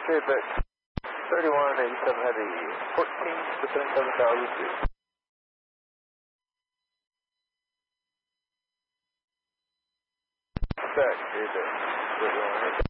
Quebec 3187 Heavy, 14 descending 7000 feet. Check, Quebec 3187.